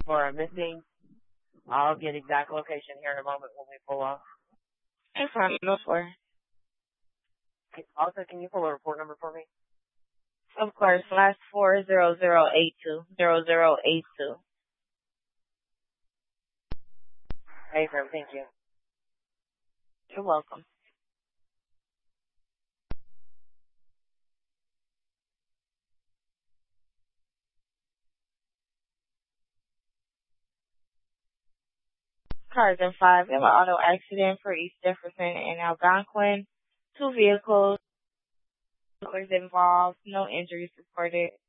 for a missing. I'll get exact location here in a moment when we pull off. In front of the floor. Also, can you pull a report number for me? Of course, last 40082. 0082. Hey, firm, thank you. You're welcome. Cars in 5. We have an auto accident for East Jefferson and Algonquin. 2 vehicles involved. No injuries reported.